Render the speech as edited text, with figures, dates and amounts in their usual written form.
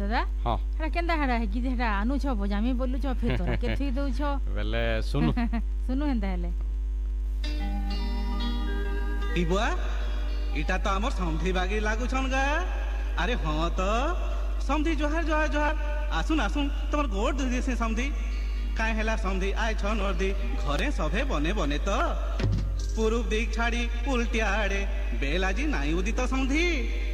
दादा हां हेरा केंदा हेरा है कि हेरा आनु छ बजामी बोलु छ फिर तोरा के थुई दउ छ बेले सुनु सुनु हेंदा हेले ई बुआ इटा तो हमर समधी बागी लागु छन गा अरे हां तो समधी जोहार जोहार जोहार आसुन आसुन तमर गोड़ धुई से समधी काय हेला समधी आय छन ordi घरे सभे बने बने तो पूर्व दिख छाड़ी उल्टी आड़े बेलाजी नाई उदी तो समधी